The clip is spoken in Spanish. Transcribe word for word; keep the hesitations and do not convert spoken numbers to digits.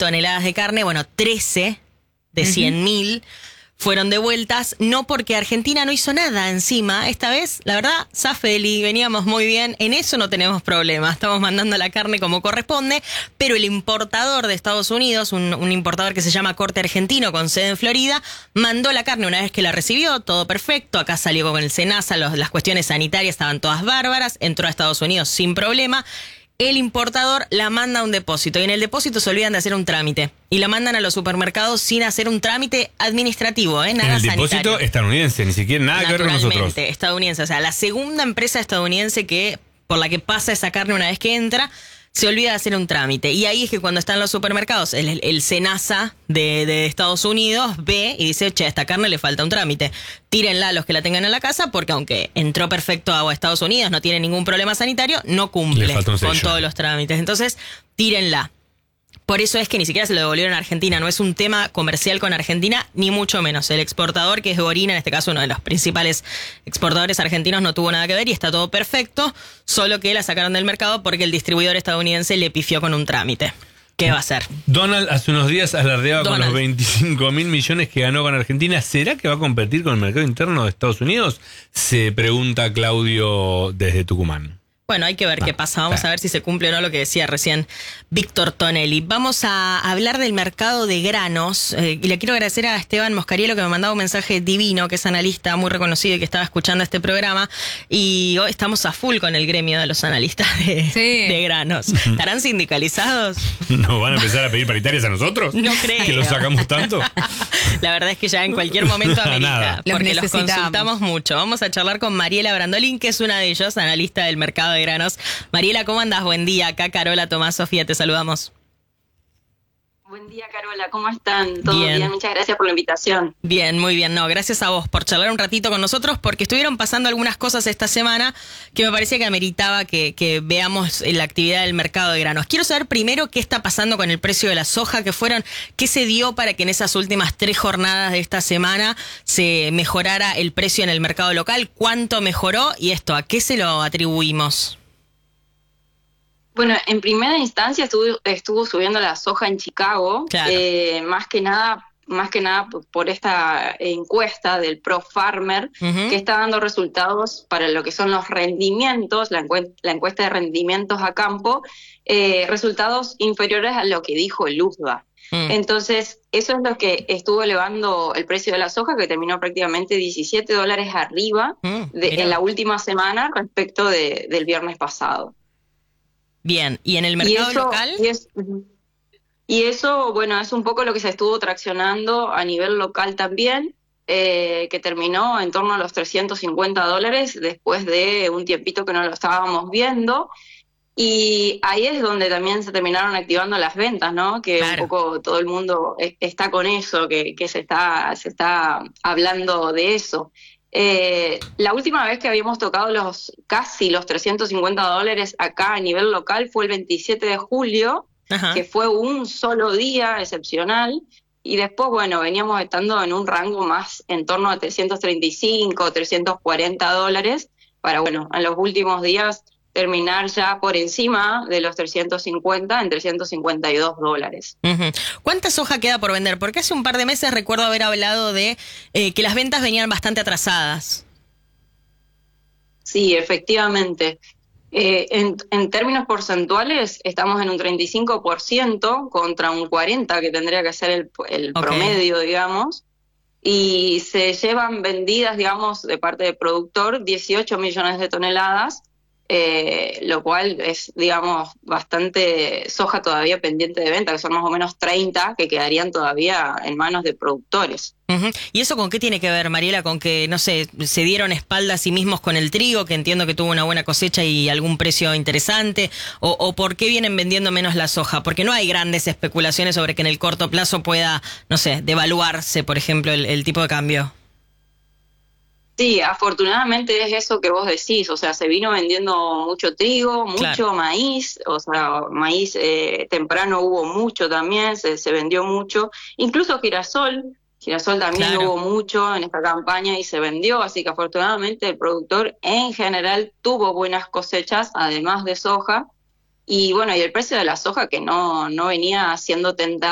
toneladas de carne, bueno, trece de cien mil fueron devueltas, no porque Argentina no hizo nada encima. Esta vez, la verdad, Zafeli, veníamos muy bien, en eso no tenemos problema, estamos mandando la carne como corresponde, pero el importador de Estados Unidos, un, un importador que se llama Corte Argentino con sede en Florida, mandó la carne una vez que la recibió, todo perfecto, acá salió con el SENASA, los, las cuestiones sanitarias estaban todas bárbaras, entró a Estados Unidos sin problema. El importador la manda a un depósito y en el depósito se olvidan de hacer un trámite y la mandan a los supermercados sin hacer un trámite administrativo, ¿eh? Nada sanitario. En el depósito estadounidense, ni siquiera nada que ver con nosotros. Naturalmente, estadounidense. O sea, la segunda empresa estadounidense que por la que pasa esa carne una vez que entra, se olvida de hacer un trámite. Y ahí es que cuando están los supermercados, el, el SENASA de, de Estados Unidos ve y dice, che, a esta carne le falta un trámite. Tírenla a los que la tengan en la casa porque aunque entró perfecto a Estados Unidos, no tiene ningún problema sanitario, no cumple con todos los trámites. Entonces, tírenla. Por eso es que ni siquiera se lo devolvieron a Argentina. No es un tema comercial con Argentina, ni mucho menos. El exportador, que es Gorina, en este caso uno de los principales exportadores argentinos, no tuvo nada que ver y está todo perfecto, solo que la sacaron del mercado porque el distribuidor estadounidense le pifió con un trámite. ¿Qué va a hacer? Donald hace unos días alardeaba Donald. con los veinticinco mil millones que ganó con Argentina. ¿Será que va a competir con el mercado interno de Estados Unidos? Se pregunta Claudio desde Tucumán. Bueno, hay que ver ah, qué pasa. Vamos claro. a ver si se cumple o no lo que decía recién Víctor Tonelli. Vamos a hablar del mercado de granos. Eh, y le quiero agradecer a Esteban Moscarielo que me mandaba un mensaje divino, que es analista muy reconocido y que estaba escuchando este programa. Y hoy estamos a full con el gremio de los analistas de, sí. de granos. ¿Estarán sindicalizados? ¿Nos van a empezar a pedir paritarias a nosotros? No creo. ¿Que los sacamos tanto? La verdad es que ya en cualquier momento amerita. Porque los consultamos mucho. Vamos a charlar con Mariela Brandolin, que es una de ellos, analista del mercado de granos. Mariela, ¿cómo andás? Buen día. Acá Carola, Tomás, Sofía, te saludamos. Buen día, Carola. ¿Cómo están? ¿Todo bien? bien? Muchas gracias por la invitación. Bien, muy bien. No, gracias a vos por charlar un ratito con nosotros, porque estuvieron pasando algunas cosas esta semana que me parecía que ameritaba que, que veamos la actividad del mercado de granos. Quiero saber primero qué está pasando con el precio de la soja, que fueron, qué se dio para que en esas últimas tres jornadas de esta semana se mejorara el precio en el mercado local, cuánto mejoró y esto, ¿a qué se lo atribuimos? Bueno, en primera instancia estuvo, estuvo subiendo la soja en Chicago, claro. eh, más que nada, más que nada por esta encuesta del ProFarmer, uh-huh. que está dando resultados para lo que son los rendimientos, la, encu- la encuesta de rendimientos a campo, eh, resultados inferiores a lo que dijo el U S D A. Mm. Entonces, eso es lo que estuvo elevando el precio de la soja, que terminó prácticamente diecisiete dólares arriba mm, de, en la última semana respecto de, del viernes pasado. Bien, ¿y en el mercado y eso, local? Y, es, y eso, bueno, es un poco lo que se estuvo traccionando a nivel local también, eh, que terminó en torno a los trescientos cincuenta dólares después de un tiempito que no lo estábamos viendo. Y ahí es donde también se terminaron activando las ventas, ¿no? Que claro. un poco todo el mundo está con eso, que, que se está, se está hablando de eso. Eh, la última vez que habíamos tocado los casi los trescientos cincuenta dólares acá a nivel local fue el veintisiete de julio, Ajá. que fue un solo día excepcional, y después, bueno, veníamos estando en un rango más en torno a trescientos treinta y cinco, trescientos cuarenta dólares, para, bueno, en los últimos días terminar ya por encima de los trescientos cincuenta, en trescientos cincuenta y dos dólares. Uh-huh. ¿Cuánta soja queda por vender? Porque hace un par de meses recuerdo haber hablado de eh, que las ventas venían bastante atrasadas. Sí, efectivamente. Eh, en, en términos porcentuales, estamos en un treinta y cinco por ciento contra un cuarenta por ciento que tendría que ser el, el okay. promedio, digamos. Y se llevan vendidas, digamos, de parte del productor, dieciocho millones de toneladas, Eh, lo cual es, digamos, bastante soja todavía pendiente de venta, que son más o menos treinta que quedarían todavía en manos de productores. Uh-huh. ¿Y eso con qué tiene que ver, Mariela? ¿Con que, no sé, se dieron espalda a sí mismos con el trigo, que entiendo que tuvo una buena cosecha y algún precio interesante? ¿O, o por qué vienen vendiendo menos la soja? Porque no hay grandes especulaciones sobre que en el corto plazo pueda, no sé, devaluarse, por ejemplo, el, el tipo de cambio. Sí, afortunadamente es eso que vos decís, o sea, se vino vendiendo mucho trigo, mucho claro. maíz, o sea, maíz eh, temprano hubo mucho también, se, se vendió mucho, incluso girasol, girasol también claro. hubo mucho en esta campaña y se vendió, así que afortunadamente el productor en general tuvo buenas cosechas, además de soja, y bueno, y el precio de la soja que no, no venía siendo tentado